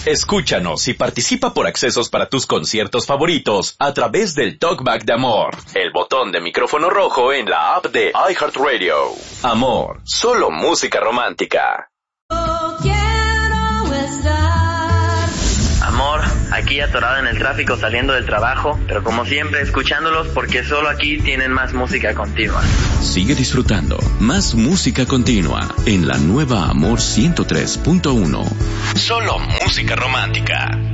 Escúchanos y participa por accesos para tus conciertos favoritos a través del Talkback de Amor, el botón de micrófono rojo en la app de iHeartRadio. Amor, solo música romántica. Amor, aquí atorado en el tráfico saliendo del trabajo, pero como siempre escuchándolos porque solo aquí tienen más música continua. Sigue disfrutando más música continua en la nueva Amor 103.1. Solo música romántica.